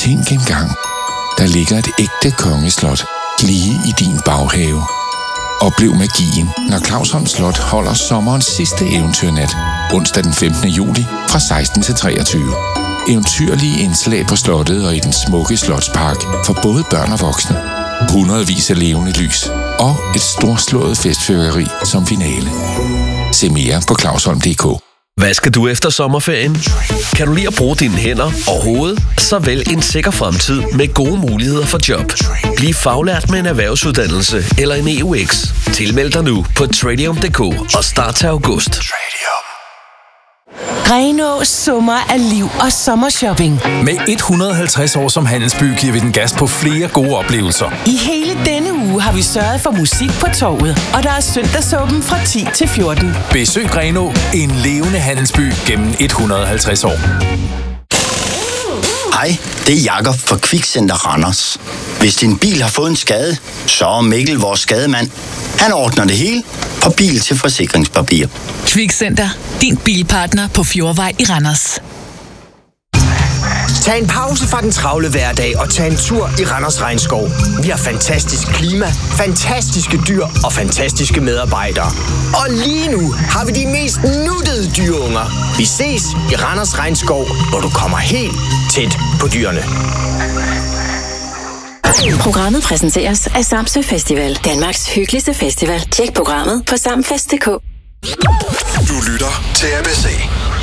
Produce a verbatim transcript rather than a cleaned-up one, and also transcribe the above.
Tænk engang, der ligger et ægte kongeslot lige i din baghave. Oplev magien, når Clausholm Slot holder sommerens sidste eventyrnat, onsdag den femtende juli fra seksten til treogtyve. Eventyrlige indslag på slottet og i den smukke slotspark for både børn og voksne. Hundredvis af levende lys og et storslået festfyrværkeri som finale. Se mere på clausholm punktum d k. Hvad skal du efter sommerferien? Kan du lide at bruge dine hænder og hoved? Så vælg en sikker fremtid med gode muligheder for job. Bliv faglært med en erhvervsuddannelse eller en E U X. Tilmeld dig nu på tradium punktum d k og start til august. Grenaa summer af liv og sommershopping. Med et hundrede og halvtreds år som handelsby giver vi den gas på flere gode oplevelser. I hele denne uge har vi sørget for musik på torvet, og der er søndagsåben fra ti til fjorten. Besøg Grenaa, en levende handelsby gennem et hundrede og halvtreds år. Hej, det er Jakob fra Kvikcenter Randers. Hvis din bil har fået en skade, så er Mikkel vores skademand. Han ordner det hele fra bil til forsikringspapir. Kvikcenter, din bilpartner på Fjordvej i Randers. Tag en pause fra den travle hverdag og tag en tur i Randers Regnskov. Vi har fantastisk klima, fantastiske dyr og fantastiske medarbejdere. Og lige nu har vi de mest nuttede dyreunger. Vi ses i Randers Regnskov, hvor du kommer helt tæt på dyrene. Programmet præsenteres af Samsø Festival, Danmarks hyggeligste festival. Tjek programmet på samfest punktum d k. Du lytter til A B C.